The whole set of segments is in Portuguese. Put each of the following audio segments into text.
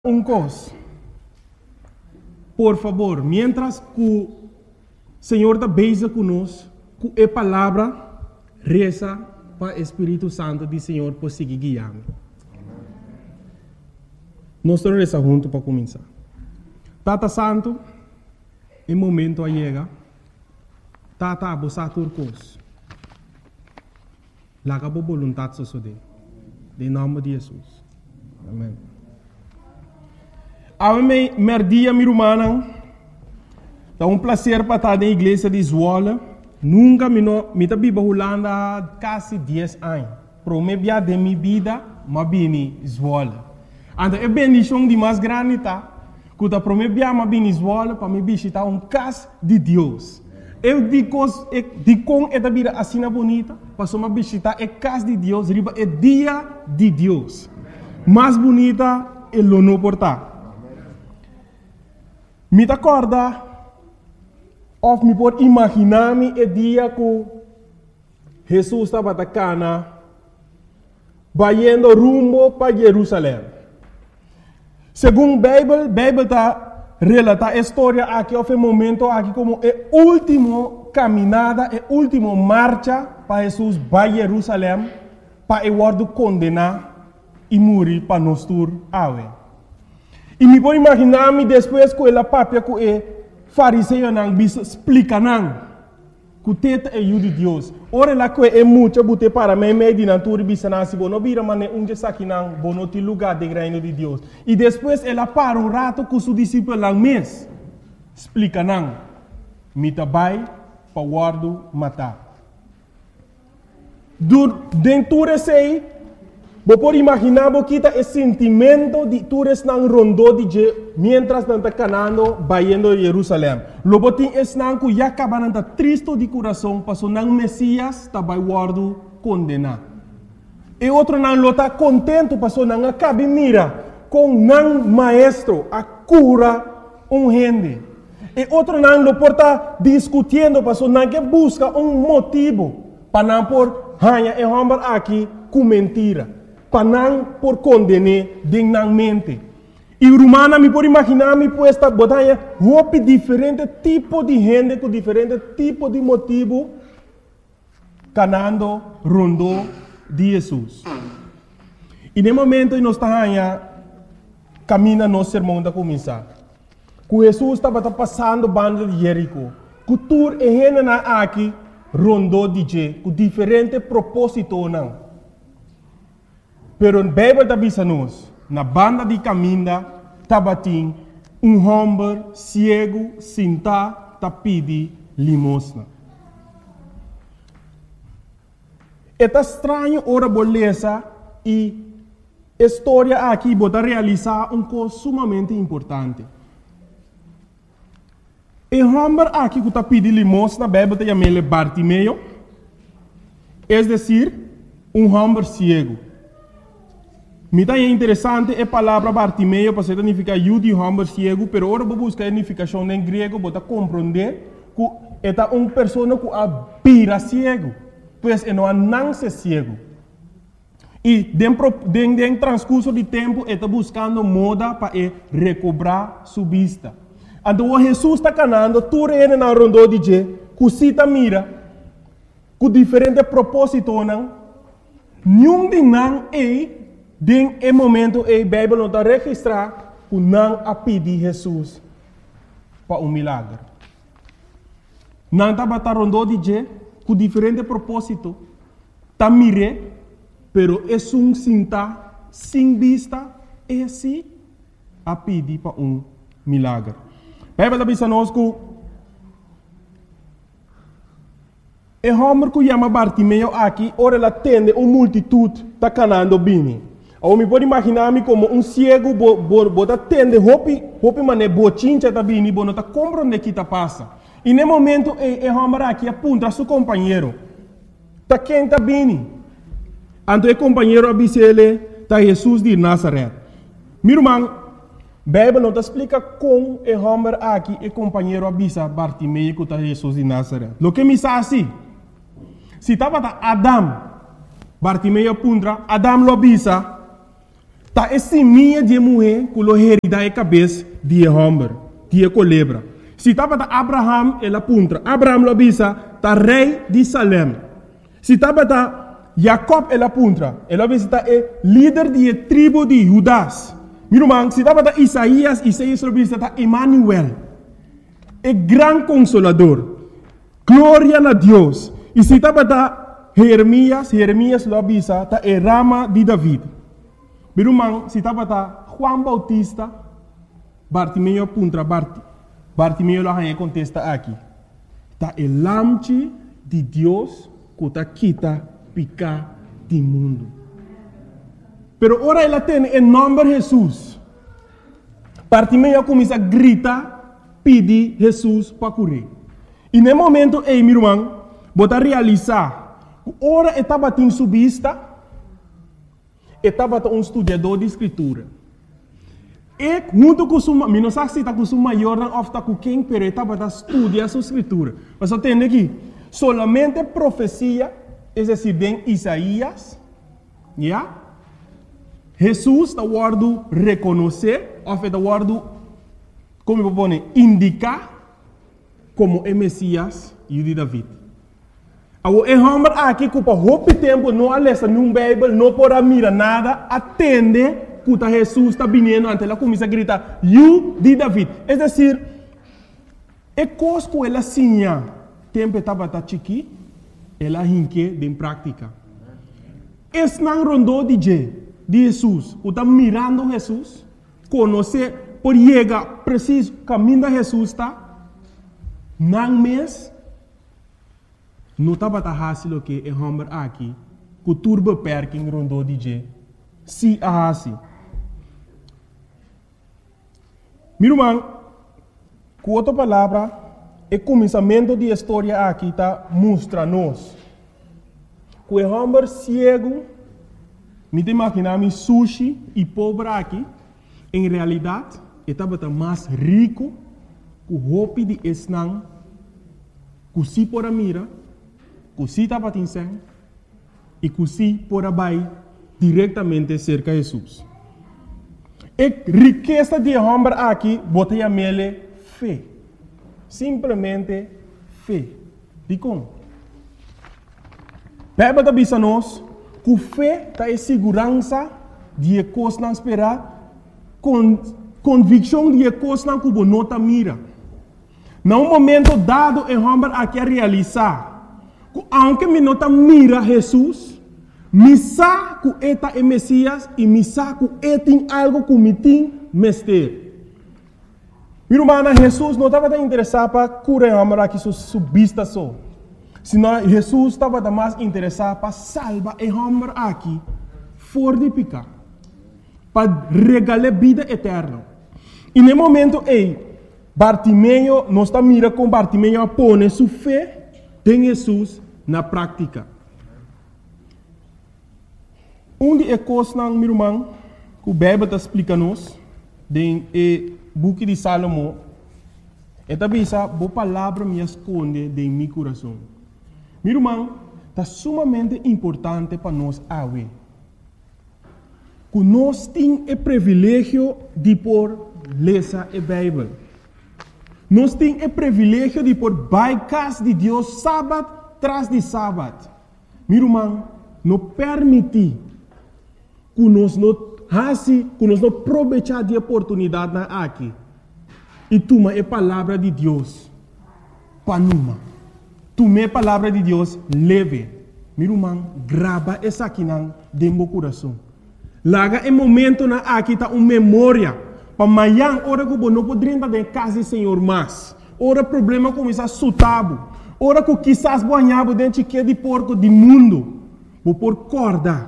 Un cosa, por favor, mientras que o Senhor está bem conosco, com a palavra, reza para o Espírito Santo do Senhor por seguir guiando. Nós vamos rezar junto para começar. Tata Santo, em momento a chega, Tata abosa turcos. Laga por vontade sosode. Em nome de Jesus. Amém. Ave merdia mi rumana, é um prazer para estar na igreja de Zwolle. Nunca me tá biba Holanda quase 10 anos. Pro me via de minha vida, ma bini Zwolle. Anda é bendição de mais grande tá. Kuta pro me via ma bini Zwolle para me visitar casa de Deus. Eu digo com esta vida assim bonita, para me visitar a casa de Deus, riba é dia de Deus. Mais bonita é lo no portar. Me acorda, ou me pode imaginar-me o dia que Jesus estava na cana, indo rumo para Jerusalém. Segundo a Bíblia está relata a história aqui, houve um momento aqui como a última caminhada, a última marcha para Jesus para Jerusalém, para ele condenar e morrer para nós todos. E me pode imaginar-me depois que ela papia que o fariseu não explica não que o teta é o de Deus. Ora lá que é muito bote para mim meio de natura bisana se bono vira mané onde aqui não bono te lugar de reino de Deus. E depois ela para um rato com seu discípulo lá mês explica não me tabai para guardo matar. Dentro desse você pode imaginar que o sentimento de todos não rondou de mientras não está canando, indo a Jerusalém. Logo tem esse não que já acaba não está triste de coração, porque não Messias está vai guardo condenar. E outro não está contente, porque não acaba mira com não maestro a cura gente. E outro não lo porta discutindo, porque não que busca motivo para não por hanha e homem aqui com mentira. Para não por condenar dignamente. E romana me pode imaginar me puesta botanha roupa diferente tipo de gente com diferente tipo de motivo canando rondo de Jesus. E no momento que nós estamos caminha nosso sermão da começar. Que Jesus estava passando banda de Jerico. Que tur e gente aqui rondo de je com diferente propósito não. Pero a Bíblia está dizendo na banda de caminho, tabatim, homem cego, sentado, pedi limosna. É estranho ora beleza e a história aqui bota realizar coisa sumamente importante. O homem aqui que está pedindo limosna, a Bíblia está chamando Bartimeu, é decir, homem cego. Me é interessante a palavra Bartimeu, para significar de homem cego, pero agora vou buscar a significação em grego, para compreender que é uma pessoa que vira cego, pois não nasce cego. E dentro transcurso de tempo, está buscando moda para recobrar sua vista. Então, Jesus está canando, tudo ele na rondou de je, que cita mira, com diferente propósito, não. Nenhum de não é em momento, a Bíblia não está registrando que não a pedir Jesus para milagre. Não está batendo de je, com diferente propósito. Está mire, pero é sinta, sem vista, é assim a pedir para milagre. A Bíblia está dizendo que o homem que chama Bartimeu aqui, ora ele atende uma multitude, está canando bem. Ou me pode imaginar-me como cego, bota tende, roupa mané, bochincha tá bem, não tá compreendendo o que tá passa. E no momento, o homem aqui aponta a seu companheiro. Tá quem tá bem? Então o companheiro avisa ele, tá Jesus de Nazaré. Meu irmão, a Bíblia não te explica como o homem aqui, o companheiro avisa Bartimeu que tá Jesus de Nazaré. O que me diz assim? Se estava Adam, Bartimeu aponta, Adam lo avisa, Tá esse minha de mulher que lo herida a cabeça de homem, de culebra. Se tava da Abraham, ela puntra. Abraham lo bisa, tá rei de Salem. Se tava da Jacob, ela puntra. Ela bisa tá líder de tribo de Judas. Meu irmão, se tava da Isaías lo bisa tá Emmanuel. É grande consolador. Glória a Deus. E se tava da Jeremias lo bisa tá rama de David. Meu irmão, se estava Juan Bautista, Bartimeu puntra Bartimeu lá contesta aqui. Tá o lamche de Deus que está quita picar do mundo. Pero ora ela tem em nome de Jesus. Bartimeu começa a gritar, pedir Jesus para curar. E no momento, meu irmão, bota realizar, ora estava em subista. Estava um estudador de escritura. E junto com sua, não sei se está com sua maior ou está com quem, mas estava a estudar sua escritura. Mas eu tenho aqui, solamente profecia, é decir, em Isaías, yeah? Jesus está guardando reconhecer, ou está guardando, como eu vou indicar, como é Messias e de David. O homem aqui que por muito tempo não lê num Bíblia, não pode mirar nada, atende que Jesus está vindo ante ela começa a gritar, "You de David". É decir, é coisa que ela sinha, tempo estava aqui, ela hinque em prática. Esse não rondou de Jesus, que está mirando Jesus, conhecer, por chegar preciso, caminho de Jesus está, não mês. Não estava fácil o que é homem aqui, que turbo perking rondou de se a assim. Meu irmão, com outra palavra, o começamento da história aqui está mostra-nos que o homem cego, me imaginar sushi e pobre aqui, em realidade, estava mais rico que o roupa de esnang, que se por a mira, que se estava atingindo e que se por abaixo diretamente cerca de Jesus. A riqueza de homem aqui, botei a mele fé. Simplesmente fé. De como? Bíblia da bisa nós, que fé está em segurança de coisas não esperar, convicção de coisas não que não está mira. Num momento dado, o homem aqui a realizar. Aunque me nota mira Jesus, me sabe que eta é Messias e me sabe que é tem algo que me tem mestre. Meu irmão, Jesus não estava interessado para curar a mulher que subista só. Senão Jesus estava mais interessado para salvar a mulher aqui fora de picar, para regalar vida eterna. E no momento Bartimeu não está mira com Bartimeu a pôr sua fé em Jesus na prática. Onde é coisa, meu irmão, que o Bíblia está explicando-nos, no book de Salomão, é também essa boa palavra me esconde em meu coração. Meu irmão, está sumamente importante para nós agora. Que nós temos o privilégio de por ler a Bíblia. Nós temos o privilégio de por baicas de Deus sábado tras de sábado. Meu irmão, não permite que nós não aproveitar de oportunidade aqui. E toma a palavra de Deus para numa. Toma a palavra de Deus leve. Meu irmão, grava essa aqui dentro do coração. Laga em momento na aqui está uma memória. Para amanhã, hora que não poderia estar em casa do Senhor mais. Hora problema começa a sutabo. Hora que quizás banhava dentro de porco do mundo. Vou por corda.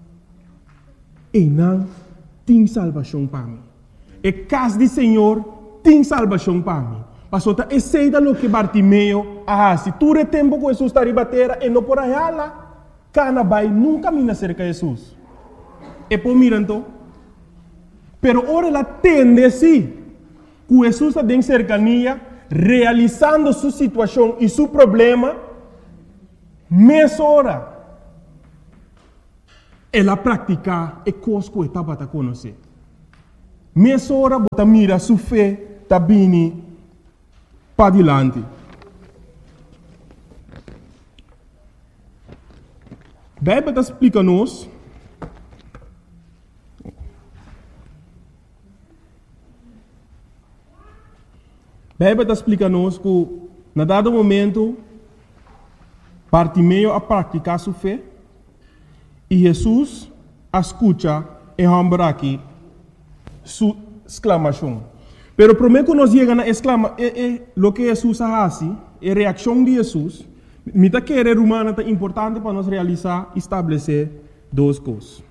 E não tem salvação para mim. E casa do Senhor tem salvação para mim. Pastor, esse é o que Bartimeu se tu é tempo que Jesus está ribatera e não por aí lá, cana vai nunca me cerca de Jesus. E por mirando, pero ora ela tende sim, que Jesus está em cercania, realizando sua situação e seu problema, mesma hora. ela praticar e coisas que está para conhecer. Nessa hora, você mira sua fé, está vindo para adiante. A Bíblia explica-nos que, na dado momento, Bartimeu a praticar sua fé e Jesus escuta e hambra aqui sua exclamação. Pero primeiro que nós chegamos a exclamar, o que Jesus faz, a reação de Jesus, me está querendo humana é importante para nós realizar e estabelecer duas coisas.